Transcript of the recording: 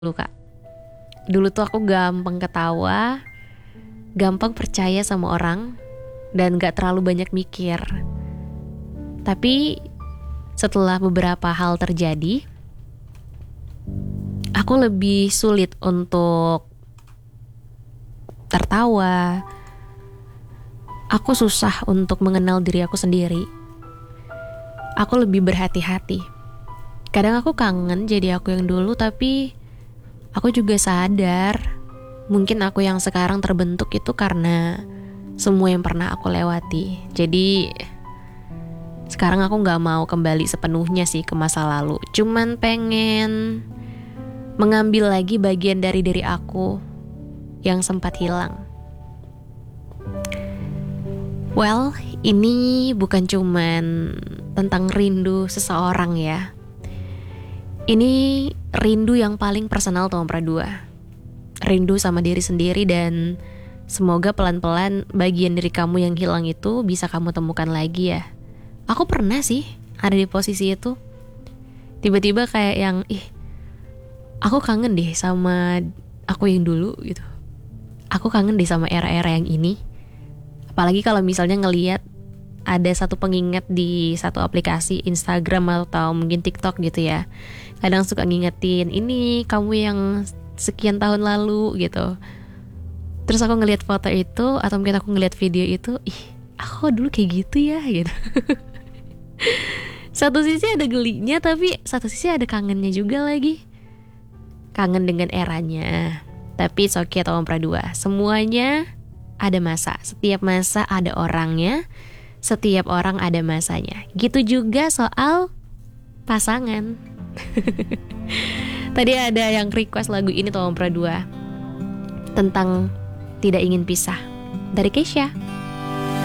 Dulu kak, dulu tuh aku gampang ketawa, gampang percaya sama orang, dan gak terlalu banyak mikir. Tapi setelah beberapa hal terjadi, aku lebih sulit untuk tertawa. Aku susah untuk mengenal diri aku sendiri. Aku lebih berhati-hati. Kadang aku kangen jadi aku yang dulu, tapi aku juga sadar mungkin aku yang sekarang terbentuk itu karena semua yang pernah aku lewati. Jadi sekarang aku gak mau kembali sepenuhnya sih ke masa lalu. Cuman pengen mengambil lagi bagian dari diri aku yang sempat hilang. Well, ini bukan cuman tentang rindu seseorang ya. Ini rindu yang paling personal tuh Pradua. Rindu sama diri sendiri, dan semoga pelan-pelan bagian diri kamu yang hilang itu bisa kamu temukan lagi ya. Aku pernah sih ada di posisi itu. Tiba-tiba kayak yang, aku kangen deh sama aku yang dulu gitu. Aku kangen deh sama era-era yang ini. Apalagi kalau misalnya ngelihat ada satu pengingat di satu aplikasi Instagram atau mungkin TikTok gitu ya. Kadang suka ngingetin, ini kamu yang sekian tahun lalu gitu. Terus aku ngelihat foto itu, atau mungkin aku ngelihat video itu, aku dulu kayak gitu ya gitu. Satu sisi ada gelinya, tapi satu sisi ada kangennya juga lagi. Kangen dengan eranya. Tapi it's okay Tom Pradua, semuanya ada masa. Setiap masa ada orangnya. Setiap orang ada masanya. Gitu juga soal pasangan. Tadi ada yang request lagu ini Tom Pradua, tentang tidak ingin pisah, dari Kesha.